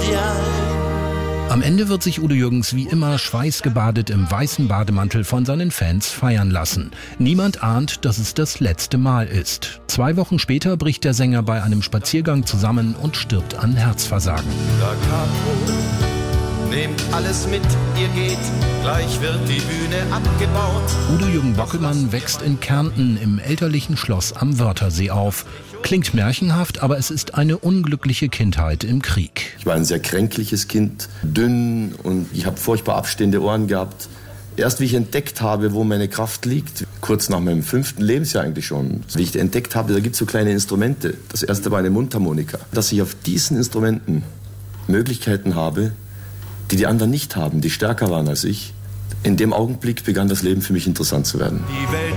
Am Ende wird sich Udo Jürgens wie immer schweißgebadet im weißen Bademantel von seinen Fans feiern lassen. Niemand ahnt, dass es das letzte Mal ist. 2 Wochen später bricht der Sänger bei einem Spaziergang zusammen und stirbt an Herzversagen. Da Capo, nehmt alles mit, ihr geht, gleich wird die Bühne abgebaut. Udo Jürgen Bockelmann wächst in Kärnten im elterlichen Schloss am Wörthersee auf. Klingt märchenhaft, aber es ist eine unglückliche Kindheit im Krieg. Ich war ein sehr kränkliches Kind, dünn und ich habe furchtbar abstehende Ohren gehabt. Erst wie ich entdeckt habe, wo meine Kraft liegt, kurz nach meinem 5. Lebensjahr eigentlich schon, wie ich entdeckt habe, da gibt es so kleine Instrumente. Das erste war eine Mundharmonika. Dass ich auf diesen Instrumenten Möglichkeiten habe, die die anderen nicht haben, die stärker waren als ich. In dem Augenblick begann das Leben für mich interessant zu werden.